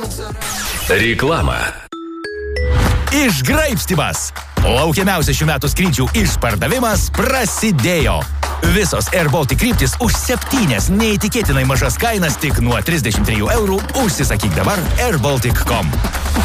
Reklama. Išgraibstymas. Laukiamiausias šių metų skrydžių išpardavimas prasidėjo. Visos Air Baltic kryptis už 7 neįtikėtinai mažas kainas tik nuo 33 eurų. Užsisakyk dabar airbaltic.com.